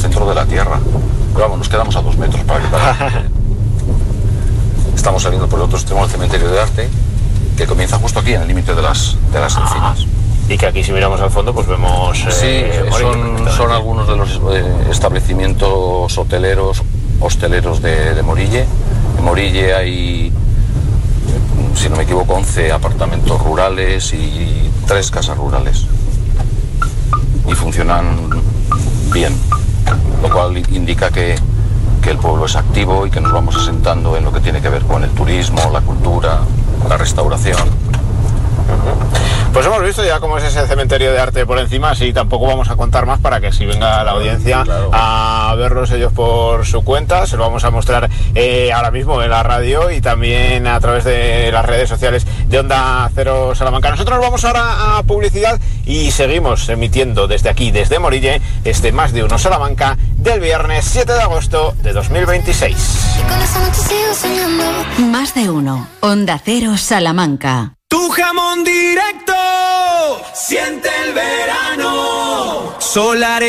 centro de la Tierra. Pero vamos, nos quedamos a 2 metros para que Estamos saliendo por el otro extremo del cementerio de arte, que comienza justo aquí, en el límite de las encinas. Y que aquí, si miramos al fondo, pues vemos... sí, son algunos de los establecimientos hosteleros de Morille. En Morille hay, si no me equivoco, 11 apartamentos rurales y 3 casas rurales. Y funcionan bien, lo cual indica que el pueblo es activo y que nos vamos asentando en lo que tiene que ver con el turismo, la cultura, la restauración. Pues hemos visto ya cómo es ese cementerio de arte por encima, así tampoco vamos a contar más para que si venga la audiencia a verlos ellos por su cuenta. Se lo vamos a mostrar ahora mismo en la radio y también a través de las redes sociales de Onda Cero Salamanca. Nosotros nos vamos ahora a publicidad y seguimos emitiendo desde aquí, desde Morille, este Más de Uno Salamanca del viernes 7 de agosto de 2026. Más de Uno, Onda Cero Salamanca. Tu jamón directo, siente el verano. Solar